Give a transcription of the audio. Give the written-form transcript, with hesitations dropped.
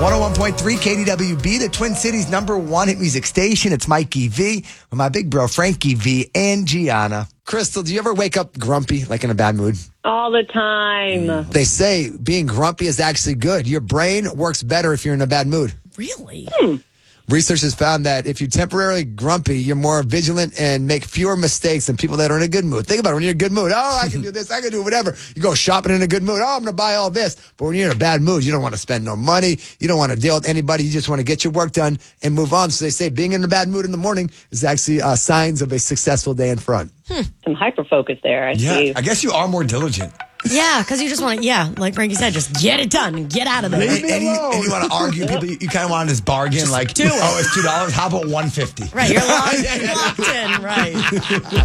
101.3 KDWB, the Twin Cities #1 hit music station. It's Mikey V with my big bro Frankie V and Gianna. Crystal, do you ever wake up grumpy, like in a bad mood? All the time. They say being grumpy is actually good. Your brain works better if you're in a bad mood. Really? Research has found that if you're temporarily grumpy, you're more vigilant and make fewer mistakes than people that are in a good mood. Think about it. When you're in a good mood, I can do this, I can do whatever. You go shopping in a good mood, I'm going to buy all this. But when you're in a bad mood, you don't want to spend no money. You don't want to deal with anybody. You just want to get your work done and move on. So they say being in a bad mood in the morning is actually signs of a successful day in front. Some hyper-focus there, I see. I guess you are more diligent. Yeah, because you just want to, like Frankie said, just get it done and get out of there. And you want to argue people. You kind of want to just bargain, like, do it. oh, it's $2. How about $1.50? Right, you're locked in, right.